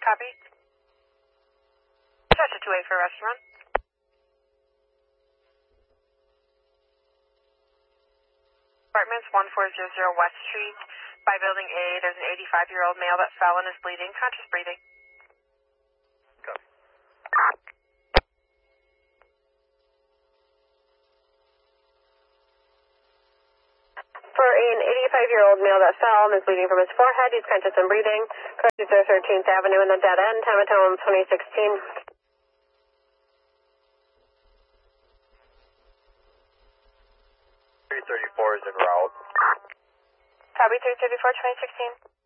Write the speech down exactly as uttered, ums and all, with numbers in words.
Copy. Touch a two eight for restaurant. Apartments one four zero zero West Street. By building A, there's an eighty-five-year-old male that fell and is bleeding, conscious breathing. Copy. For an eighty-five-year-old male that fell and is bleeding from his forehead, he's conscious and breathing. Corrected to thirteenth Avenue in the dead end, time of home twenty sixteen. three thirty-four is en route. Copy three thirty-four, twenty sixteen.